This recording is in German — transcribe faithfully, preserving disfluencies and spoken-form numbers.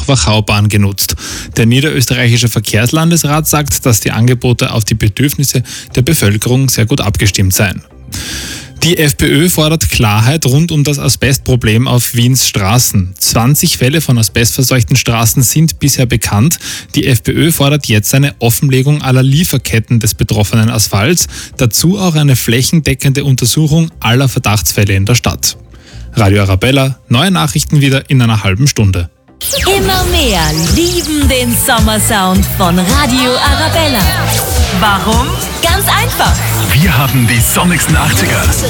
Wachau-Bahn genutzt. Der niederösterreichische Verkehrslandesrat sagt, dass die Angebote auf die Bedürfnisse der Bevölkerung sehr gut abgestimmt seien. Die FPÖ fordert Klarheit rund um das Asbestproblem auf Wiens Straßen. zwanzig Fälle von asbestverseuchten Straßen sind bisher bekannt. Die FPÖ fordert jetzt eine Offenlegung aller Lieferketten des betroffenen Asphalts, dazu auch eine flächendeckende Untersuchung aller Verdachtsfälle in der Stadt. Radio Arabella, neue Nachrichten wieder in einer halben Stunde. Immer mehr lieben den Sommersound von Radio Arabella. Warum? Ganz einfach. Wir haben die sonnigsten achtziger.